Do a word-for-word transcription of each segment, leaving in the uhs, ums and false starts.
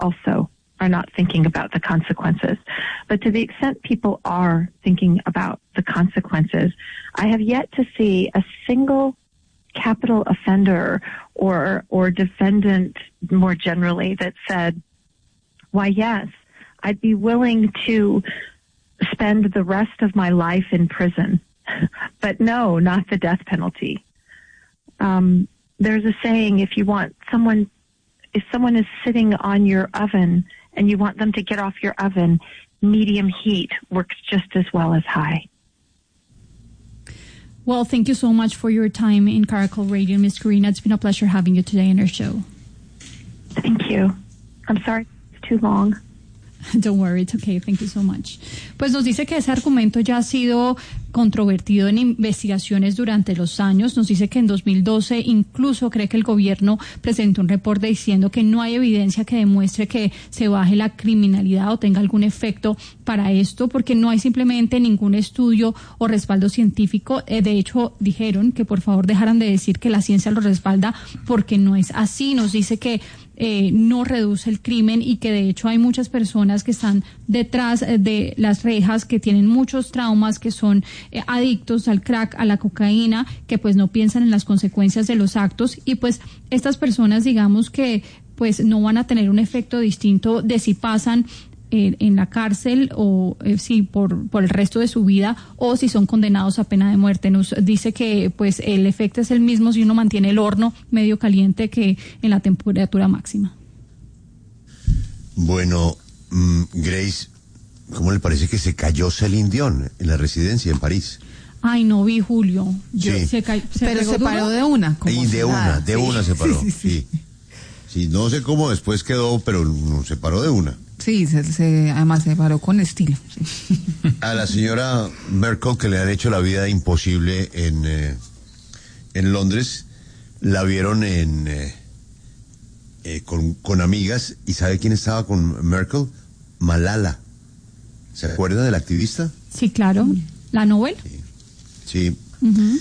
also are not thinking about the consequences. But to the extent people are thinking about the consequences, I have yet to see a single capital offender or or defendant more generally that said, why, yes, I'd be willing to spend the rest of my life in prison, but no, not the death penalty. Um, there's a saying, if you want someone, if someone is sitting on your oven and you want them to get off your oven, medium heat works just as well as high. Well, thank you so much for your time in Caracol Radio, Miz Karina. It's been a pleasure having you today in our show. Thank you. I'm sorry it's too long. Don't worry, it's okay. Thank you so much. Pues nos dice que ese argumento ya ha sido controvertido en investigaciones durante los años. Nos dice que en dos mil doce incluso cree que el gobierno presentó un reporte diciendo que no hay evidencia que demuestre que se baje la criminalidad o tenga algún efecto para esto, porque no hay simplemente ningún estudio o respaldo científico. Eh, de hecho, dijeron que por favor dejaran de decir que la ciencia lo respalda, porque no es así. Nos dice que Eh, no reduce el crimen y que de hecho hay muchas personas que están detrás de las rejas, que tienen muchos traumas, que son eh, adictos al crack, a la cocaína, que pues no piensan en las consecuencias de los actos, y pues estas personas, digamos que pues no van a tener un efecto distinto de si pasan eh, en la cárcel o eh, si por por el resto de su vida o si son condenados a pena de muerte. Nos dice que pues el efecto es el mismo si uno mantiene el horno medio caliente que en la temperatura máxima. Bueno, um, Grace, ¿cómo le parece que se cayó Celine Dion en la residencia en París? Ay, no vi, Julio. Yo, sí. se cayó, ¿se Pero se duro? paró de una. Como y de una, de sí. una se paró. Sí, sí, sí. sí. sí, no sé cómo después quedó, pero no se paró de una. Sí, se, se, además se paró con estilo. Sí. A la señora Merkel, que le han hecho la vida imposible en, eh, en Londres, la vieron en eh, eh, con, con amigas, y ¿sabe quién estaba con Merkel? Malala. ¿Se acuerda de la activista? Sí, claro. ¿La Nobel? Sí. sí. Uh-huh.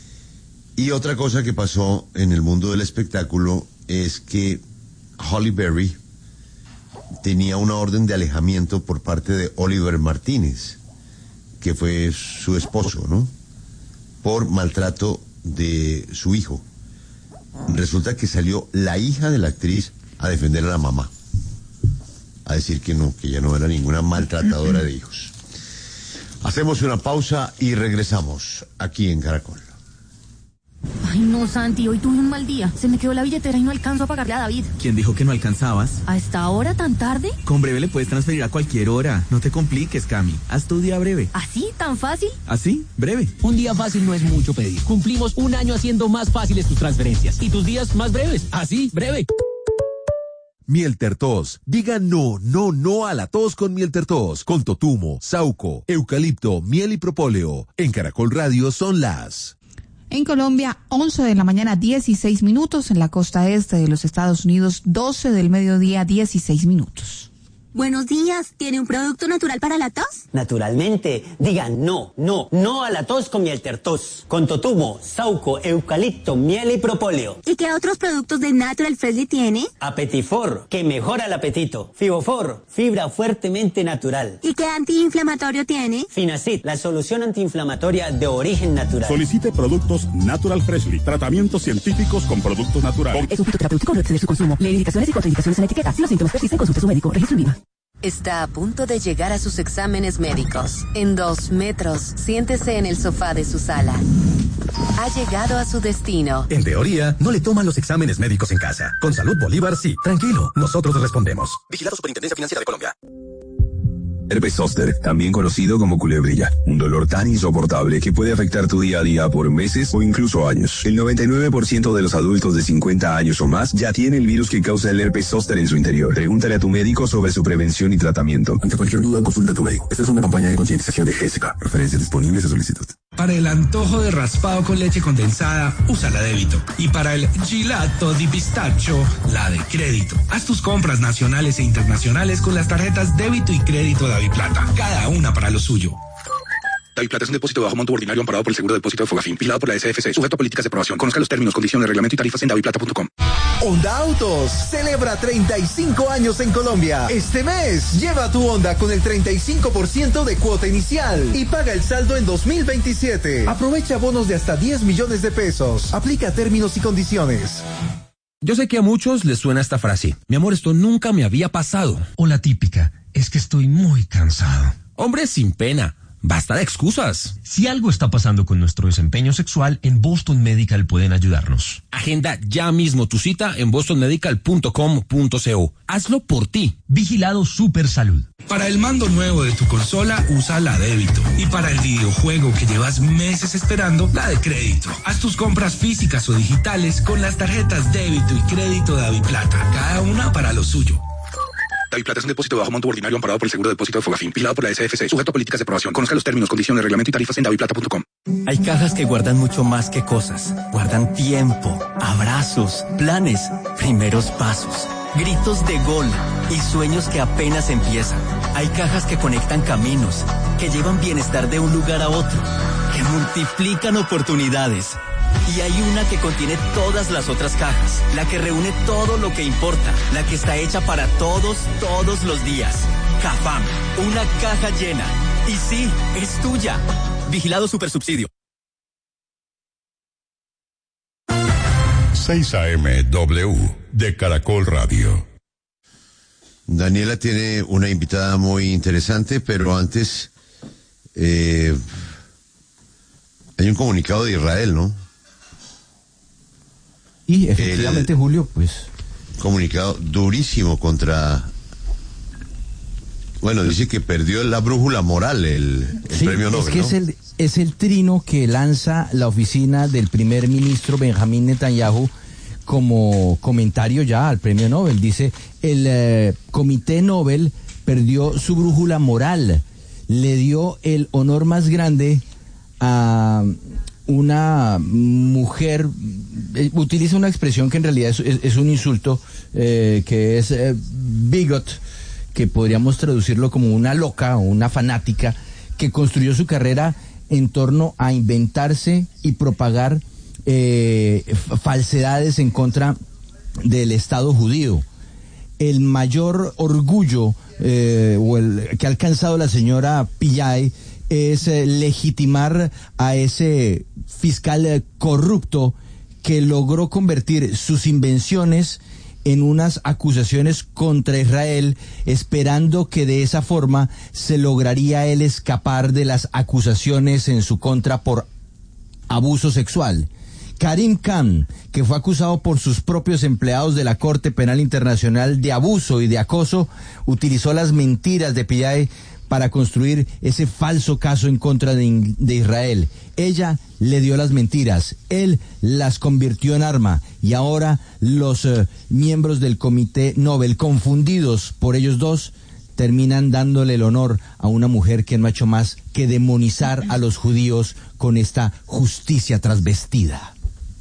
Y otra cosa que pasó en el mundo del espectáculo es que Halle Berry tenía una orden de alejamiento por parte de Oliver Martínez, que fue su esposo, ¿no? Por maltrato de su hijo. Resulta que salió la hija de la actriz a defender a la mamá, a decir que no, que ella no era ninguna maltratadora de hijos. Hacemos una pausa y regresamos aquí en Caracol. Ay, no, Santi, hoy tuve un mal día. Se me quedó la billetera y no alcanzo a pagarle a David. ¿Quién dijo que no alcanzabas? ¿A esta hora tan tarde? Con Breve le puedes transferir a cualquier hora. No te compliques, Cami. Haz tu día breve. ¿Así? ¿Tan fácil? ¿Así? Breve. Un día fácil no es mucho pedir. Cumplimos un año haciendo más fáciles tus transferencias y tus días más breves. Así, breve. Miel Tertos. Diga no, no, no a la tos con Miel Tertos. Con totumo, sauco, eucalipto, miel y propóleo. En Caracol Radio son las... En Colombia, once de la mañana, dieciséis minutos. En la costa este de los Estados Unidos, doce del mediodía, dieciséis minutos. Buenos días, ¿tiene un producto natural para la tos? Naturalmente, digan no, no, no a la tos con Miel Tertos. Con totumo, sauco, eucalipto, miel y propóleo. ¿Y qué otros productos de Natural Freshly tiene? Apetifor, que mejora el apetito. Fibofor, fibra fuertemente natural. ¿Y qué antiinflamatorio tiene? Finacid, la solución antiinflamatoria de origen natural. Solicite productos Natural Freshly, tratamientos científicos con productos naturales. Es un fitoterapéutico, no exceder su consumo. Lee indicaciones y contraindicaciones en la etiqueta. Si los síntomas persisten, consulte a su médico. Registro INVIMA. Está a punto de llegar a sus exámenes médicos. En dos metros, siéntese en el sofá de su sala. Ha llegado a su destino. En teoría, no le toman los exámenes médicos en casa. Con Salud Bolívar, sí. Tranquilo, nosotros respondemos. Vigilado Superintendencia Financiera de Colombia. Herpes zóster, también conocido como culebrilla, un dolor tan insoportable que puede afectar tu día a día por meses o incluso años. El noventa y nueve por ciento de los adultos de cincuenta años o más ya tiene el virus que causa el herpes zóster en su interior. Pregúntale a tu médico sobre su prevención y tratamiento. Ante cualquier duda, consulta a tu médico. Esta es una campaña de concientización de G S K. Referencias disponibles a solicitud. Para el antojo de raspado con leche condensada, usa la débito. Y para el gelato di pistacho, la de crédito. Haz tus compras nacionales e internacionales con las tarjetas débito y crédito de Daviplata. Cada una para lo suyo. DaviPlata es un depósito de bajo monto ordinario amparado por el Seguro de Depósito de Fogafín, vigilado por la S F C, sujeto a políticas de aprobación. Conozca los términos, condiciones, reglamento y tarifas en daviplata punto com. Honda Autos celebra treinta y cinco años en Colombia. Este mes, lleva tu Honda con el treinta y cinco por ciento de cuota inicial y paga el saldo en dos mil veintisiete. Aprovecha bonos de hasta diez millones de pesos. Aplica términos y condiciones. Yo sé que a muchos les suena esta frase. Mi amor, esto nunca me había pasado. O la típica, es que estoy muy cansado. Hombre, sin pena. Basta de excusas. Si algo está pasando con nuestro desempeño sexual, en Boston Medical pueden ayudarnos. Agenda ya mismo tu cita en boston medical punto com punto co. Hazlo por ti. Vigilado Super Salud. Para el mando nuevo de tu consola, usa la débito. Y para el videojuego que llevas meses esperando, la de crédito. Haz tus compras físicas o digitales con las tarjetas débito y crédito de DaviPlata. Cada una para lo suyo. DaviPlata es un depósito de bajo monto ordinario amparado por el Seguro de Depósito de Fogafín, vigilado por la S F C, sujeto a políticas de aprobación. Conozca los términos, condiciones, reglamento y tarifas en daviplata punto com. Hay cajas que guardan mucho más que cosas. Guardan tiempo, abrazos, planes, primeros pasos, gritos de gol y sueños que apenas empiezan. Hay cajas que conectan caminos, que llevan bienestar de un lugar a otro, que multiplican oportunidades. Y hay una que contiene todas las otras cajas, la que reúne todo lo que importa, la que está hecha para todos, todos los días. Cafam, una caja llena. Y sí, es tuya. Vigilado Supersubsidio. seis A M W de Caracol Radio. Daniela tiene una invitada muy interesante, pero antes eh, hay un comunicado de Israel, ¿no? Y efectivamente, el Julio, pues... Comunicado durísimo contra... Bueno, dice que perdió la brújula moral el, el sí, premio Nobel, es que ¿no? es el, es el trino que lanza la oficina del primer ministro Benjamín Netanyahu como comentario ya al premio Nobel. Dice, el eh, comité Nobel perdió su brújula moral, le dio el honor más grande a una mujer, eh, utiliza una expresión que en realidad es, es, es un insulto, eh, que es eh, bigot, que podríamos traducirlo como una loca o una fanática, que construyó su carrera en torno a inventarse y propagar eh, falsedades en contra del Estado judío. El mayor orgullo eh, o el que ha alcanzado la señora Pillay es eh, legitimar a ese fiscal eh, corrupto que logró convertir sus invenciones en unas acusaciones contra Israel, esperando que de esa forma se lograría él escapar de las acusaciones en su contra por abuso sexual. Karim Khan, que fue acusado por sus propios empleados de la Corte Penal Internacional de abuso y de acoso, utilizó las mentiras de Pillay para construir ese falso caso en contra de, de Israel. Ella le dio las mentiras, él las convirtió en arma, y ahora los uh, miembros del Comité Nobel, confundidos por ellos dos, terminan dándole el honor a una mujer que no ha hecho más que demonizar a los judíos con esta justicia trasvestida.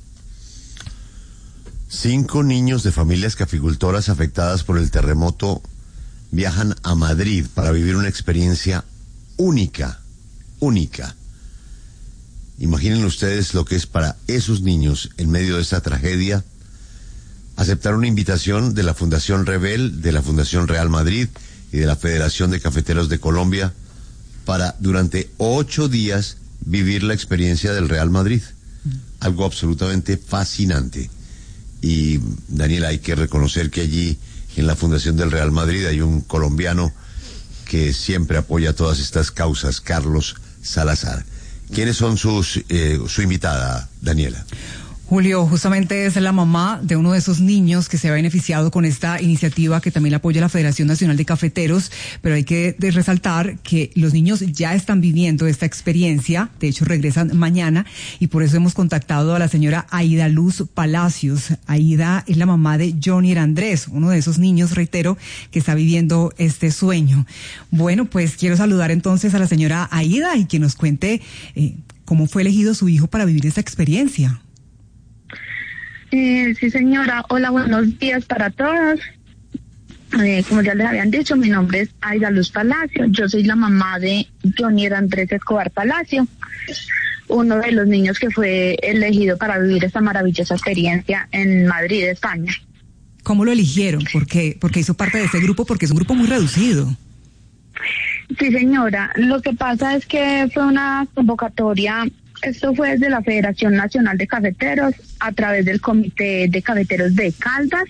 Cinco niños de familias caficultoras afectadas por el terremoto viajan a Madrid para vivir una experiencia única, única. Imaginen ustedes lo que es para esos niños, en medio de esta tragedia, aceptar una invitación de la Fundación Rebel, de la Fundación Real Madrid y de la Federación de Cafeteros de Colombia para durante ocho días vivir la experiencia del Real Madrid. Algo absolutamente fascinante. Y, Daniela, hay que reconocer que allí en la Fundación del Real Madrid hay un colombiano que siempre apoya todas estas causas, Carlos Salazar. ¿Quiénes son sus eh, su invitada, Daniela? Julio, justamente es la mamá de uno de esos niños que se ha beneficiado con esta iniciativa que también la apoya la Federación Nacional de Cafeteros, pero hay que resaltar que los niños ya están viviendo esta experiencia, de hecho regresan mañana, y por eso hemos contactado a la señora Aida Luz Palacios. Aida es la mamá de Johnny Andrés, uno de esos niños, reitero, que está viviendo este sueño. Bueno, pues quiero saludar entonces a la señora Aida y que nos cuente eh, cómo fue elegido su hijo para vivir esta experiencia. Eh, sí, señora. Hola, buenos días para todos. Eh, como ya les habían dicho, mi nombre es Aida Luz Palacio, yo soy la mamá de Jonier Andrés Escobar Palacio, uno de los niños que fue elegido para vivir esta maravillosa experiencia en Madrid, España. ¿Cómo lo eligieron? ¿Por qué? Porque hizo parte de ese grupo, porque es un grupo muy reducido. Sí, señora, lo que pasa es que fue una convocatoria, esto fue desde la Federación Nacional de Cafeteros, a través del Comité de Cafeteros de Caldas,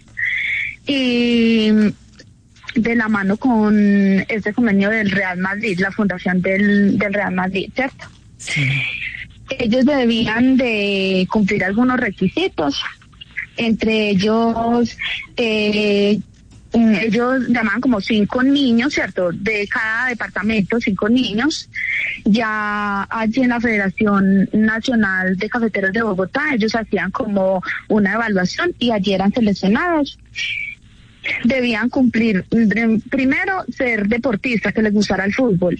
y de la mano con este convenio del Real Madrid, la fundación del, del Real Madrid, ¿cierto? Sí. Ellos debían de cumplir algunos requisitos, entre ellos, eh, ellos llamaban como cinco niños, ¿cierto? De cada departamento, cinco niños. Ya allí en la Federación Nacional de Cafeteros de Bogotá, ellos hacían como una evaluación y allí eran seleccionados. Debían cumplir, primero, ser deportistas, que les gustara el fútbol.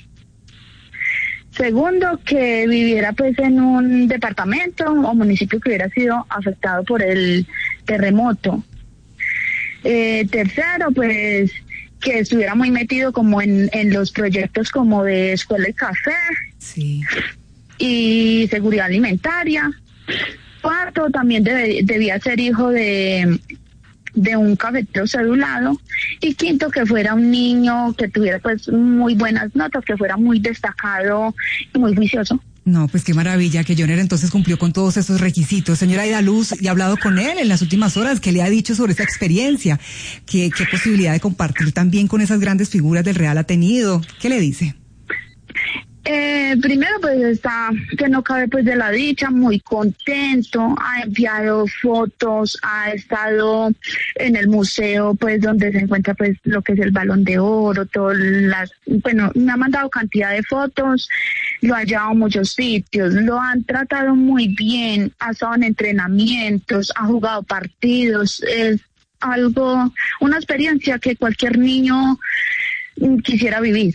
Segundo, que viviera pues en un departamento o municipio que hubiera sido afectado por el terremoto. Eh, tercero, pues que estuviera muy metido como en, en los proyectos como de escuela y café. Sí. Y seguridad alimentaria. Cuarto, también debe, debía ser hijo de... de un cafetero cedulado, y quinto, que fuera un niño que tuviera pues muy buenas notas, que fuera muy destacado y muy juicioso. No, pues qué maravilla que Jonier entonces cumplió con todos esos requisitos. Señora Aida Luz, ¿y ha hablado con él en las últimas horas? ¿Qué le ha dicho sobre esa experiencia? ¿Qué, qué posibilidad de compartir también con esas grandes figuras del Real ha tenido? ¿Qué le dice? Eh, primero pues está que no cabe pues de la dicha, muy contento, ha enviado fotos, ha estado en el museo pues donde se encuentra pues lo que es el Balón de Oro, todas las, bueno, me ha mandado cantidad de fotos, lo ha llevado a muchos sitios, lo han tratado muy bien, ha estado en entrenamientos, ha jugado partidos, es algo, una experiencia que cualquier niño quisiera vivir.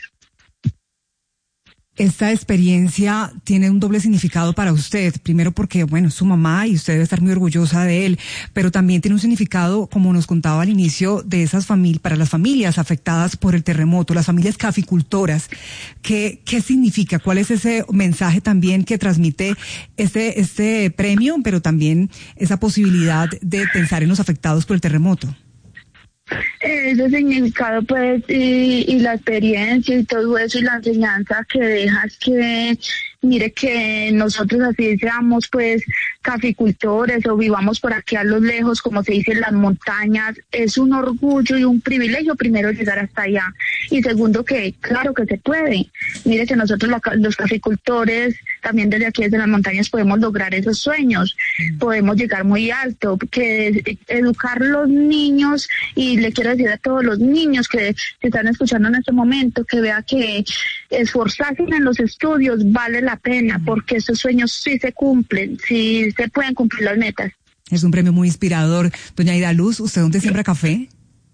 Esta experiencia tiene un doble significado para usted. Primero porque, bueno, es su mamá y usted debe estar muy orgullosa de él, pero también tiene un significado, como nos contaba al inicio, de esas familias, para las familias afectadas por el terremoto, las familias caficultoras. ¿Qué, qué significa? ¿Cuál es ese mensaje también que transmite este, este premio, pero también esa posibilidad de pensar en los afectados por el terremoto? Ese significado pues y, y la experiencia y todo eso y la enseñanza que dejas, que mire que nosotros así seamos pues caficultores o vivamos por aquí a lo lejos, como se dice en las montañas, es un orgullo y un privilegio primero llegar hasta allá, y segundo que claro que se puede. Mire que nosotros la, los caficultores también desde aquí desde las montañas podemos lograr esos sueños, podemos llegar muy alto, que educar los niños, y le quiero decir a todos los niños que se están escuchando en este momento, que vea que esforzarse en los estudios vale la pena, porque esos sueños sí se cumplen, sí se pueden cumplir las metas. Es un premio muy inspirador. Doña Aida Luz, ¿usted dónde siembra café?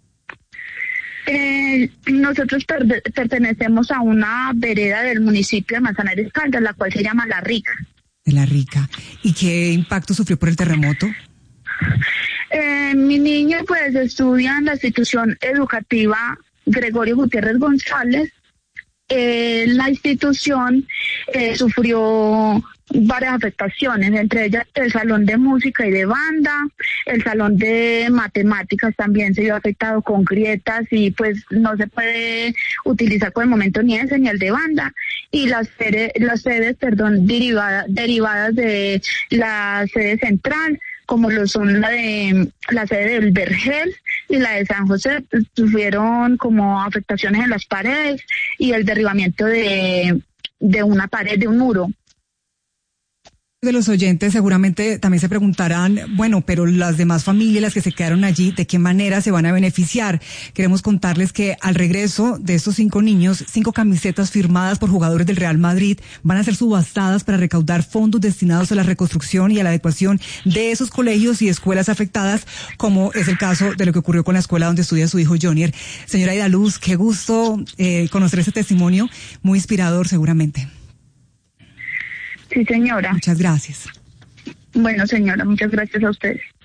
Eh, nosotros per- pertenecemos a una vereda del municipio de Manzanares Caldas, la cual se llama La Rica. De La Rica. ¿Y qué impacto sufrió por el terremoto? Eh, mi niña pues estudia en la institución educativa Gregorio Gutiérrez González. Eh, la institución eh, sufrió varias afectaciones, entre ellas el salón de música y de banda, el salón de matemáticas también se vio afectado con grietas y pues no se puede utilizar por el momento ni ese ni el de banda, y las sedes, las sedes perdón, derivadas, derivadas de la sede central, como lo son la de la sede del Vergel y la de San José, tuvieron como afectaciones en las paredes y el derribamiento de, de una pared, de un muro. De los oyentes seguramente también se preguntarán, bueno, pero las demás familias, las que se quedaron allí, ¿de qué manera se van a beneficiar? Queremos contarles que al regreso de estos cinco niños, cinco camisetas firmadas por jugadores del Real Madrid van a ser subastadas para recaudar fondos destinados a la reconstrucción y a la adecuación de esos colegios y escuelas afectadas, como es el caso de lo que ocurrió con la escuela donde estudia su hijo Jonier. Señora Aida Luz, qué gusto eh, conocer ese testimonio, muy inspirador seguramente. Sí, señora. Muchas gracias. Bueno, señora, muchas gracias a ustedes.